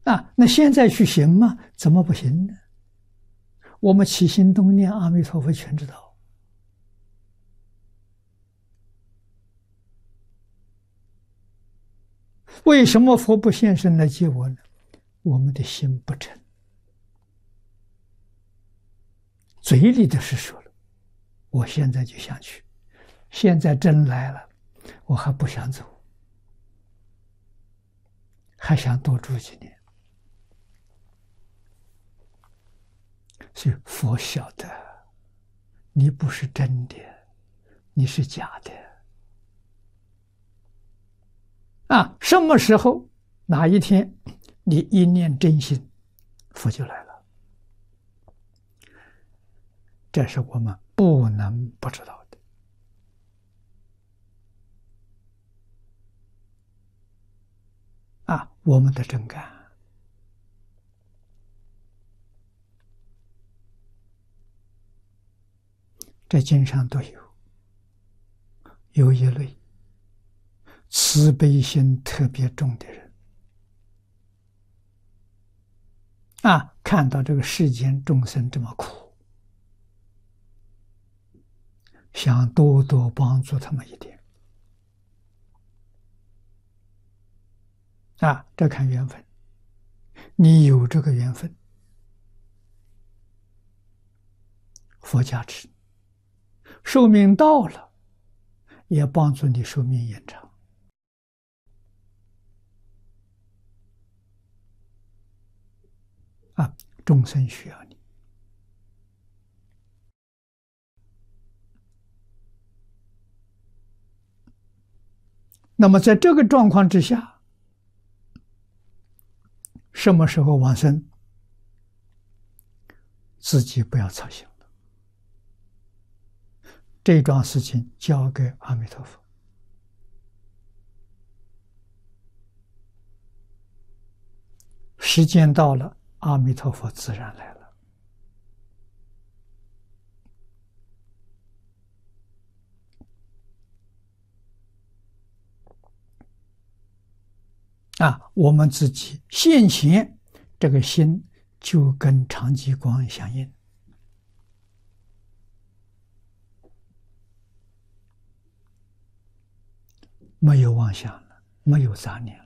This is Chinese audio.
那现在去行吗？怎么不行呢？我们起心动念，阿弥陀佛全知道。为什么佛不现身来接我呢？我们的心不诚，嘴里的是说了，我现在就想去，现在真来了，我还不想走，还想多住几年。所以佛晓得，你不是真的，你是假的。什么时候哪一天你一念真心，佛就来了。这是我们不能不知道的。我们的真感，这经上都有一类慈悲心特别重的人，看到这个世间众生这么苦，想多多帮助他们一点。这看缘分，你有这个缘分，佛加持，寿命到了，也帮助你寿命延长。众生需要你。那么在这个状况之下，什么时候往生，自己不要操心了，这桩事情交给阿弥陀佛。时间到了，阿弥陀佛自然来了。我们自己现前这个心就跟常寂光相应，没有妄想了，没有杂念了。